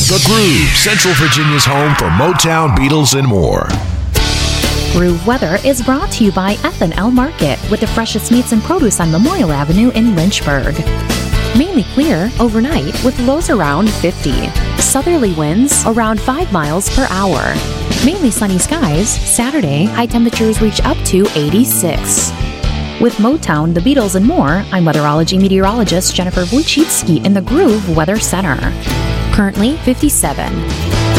The Groove, Central Virginia's home for Motown, Beatles, and more. Groove Weather is brought to you by F&L Market with the freshest meats and produce on Memorial Avenue in Lynchburg. Mainly clear overnight with lows around 50. Southerly winds around 5 miles per hour. Mainly sunny skies. Saturday, high temperatures reach up to 86. With Motown, the Beatles, and more, I'm weatherology meteorologist Jennifer Wojcicki in the Groove Weather Center. Currently 57.